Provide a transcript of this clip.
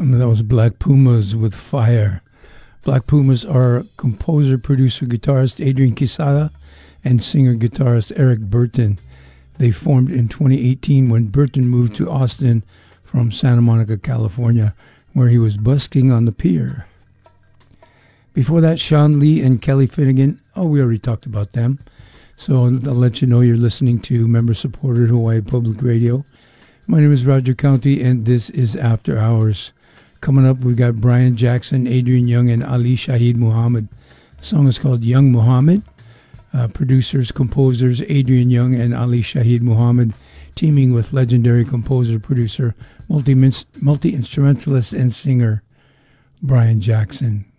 And that was Black Pumas with Fire. Black Pumas are composer, producer, guitarist Adrian Quesada and singer-guitarist Eric Burton. They formed in 2018 when Burton moved to Austin from Santa Monica, California, where he was busking on the pier. Before that, Sean Lee and Kelly Finnegan. Oh, we already talked about them. So I'll let you know you're listening to member-supported Hawaii Public Radio. My name is Roger County, and this is After Hours. Coming up, we've got Brian Jackson, Adrian Young, and Ali Shaheed Muhammad. The song is called Young Muhammad. Producers, composers, Adrian Young and Ali Shaheed Muhammad, teaming with legendary composer, producer, multi-instrumentalist, and singer, Brian Jackson.